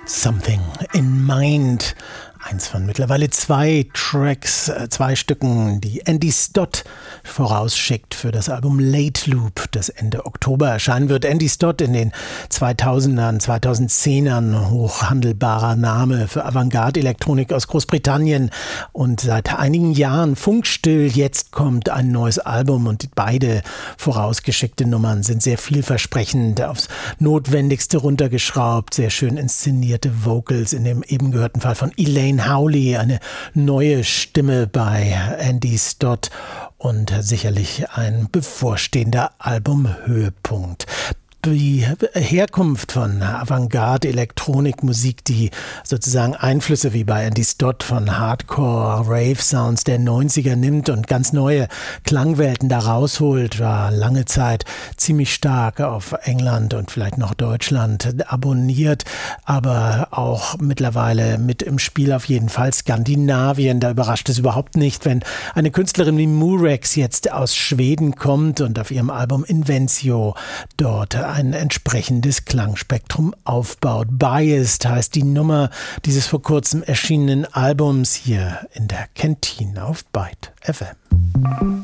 Something in Mind. Eins von mittlerweile zwei Tracks, zwei Stücken, die Andy Stott vorausschickt für das Album Late Loop, das Ende Oktober erscheinen wird. Andy Stott, in den 2000ern, 2010ern hochhandelbarer Name für Avantgarde-Elektronik aus Großbritannien und seit einigen Jahren funkstill. Jetzt kommt ein neues Album und beide vorausgeschickte Nummern sind sehr vielversprechend, aufs Notwendigste runtergeschraubt, sehr schön inszenierte Vocals, in dem eben gehörten Fall von Elaine Howley, eine neue Stimme bei Andy Stott und sicherlich ein bevorstehender Albumhöhepunkt. Die Herkunft von Avantgarde-Elektronikmusik, die sozusagen Einflüsse wie bei Andy Stott von Hardcore, Rave-Sounds der 90er nimmt und ganz neue Klangwelten da rausholt, war lange Zeit ziemlich stark auf England und vielleicht noch Deutschland abonniert, aber auch mittlerweile mit im Spiel auf jeden Fall Skandinavien. Da überrascht es überhaupt nicht, wenn eine Künstlerin wie Murex jetzt aus Schweden kommt und auf ihrem Album Invencio dort ein entsprechendes Klangspektrum aufbaut. Biased heißt die Nummer dieses vor kurzem erschienenen Albums hier in der Kantine auf Byte FM.